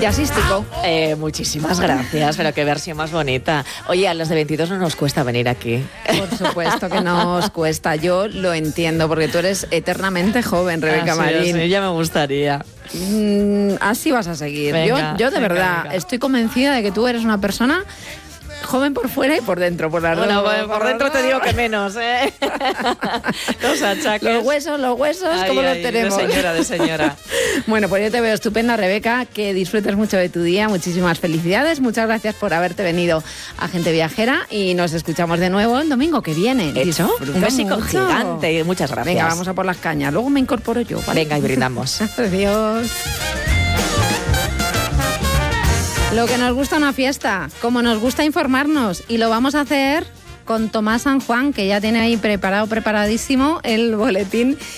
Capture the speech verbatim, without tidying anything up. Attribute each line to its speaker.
Speaker 1: jazzístico.
Speaker 2: Eh, muchísimas gracias, pero qué versión más bonita. Oye, a los de veintidós no nos cuesta venir aquí.
Speaker 1: Por supuesto que nos cuesta, yo lo entiendo, porque tú eres eternamente joven, Rebeca
Speaker 2: ah, sí,
Speaker 1: Marín.
Speaker 2: Sí, ya me gustaría.
Speaker 1: Mm, así vas a seguir.
Speaker 2: Venga,
Speaker 1: yo, yo de
Speaker 2: venga,
Speaker 1: verdad
Speaker 2: venga.
Speaker 1: estoy convencida de que tú eres una persona joven por fuera y por dentro, por las
Speaker 2: Bueno,
Speaker 1: dos.
Speaker 2: por, por dentro te digo que menos, ¿eh? Los achaques.
Speaker 1: Los huesos, los huesos,
Speaker 2: Ay,
Speaker 1: ¿cómo
Speaker 2: ay,
Speaker 1: los tenemos?
Speaker 2: De señora, de señora.
Speaker 1: Bueno, pues yo te veo estupenda, Rebeca, que disfrutes mucho de tu día, muchísimas felicidades, muchas gracias por haberte venido a Gente Viajera y nos escuchamos de nuevo el domingo que viene.
Speaker 2: ¿Hecho?
Speaker 1: Disfruta
Speaker 2: Un besico
Speaker 1: mucho.
Speaker 2: gigante, muchas gracias.
Speaker 1: Venga, vamos a por las cañas, luego me incorporo yo, ¿vale?
Speaker 2: Venga, y brindamos.
Speaker 1: Adiós. Lo que nos gusta una fiesta, como nos gusta informarnos, y lo vamos a hacer con Tomás San Juan, que ya tiene ahí preparado, preparadísimo el boletín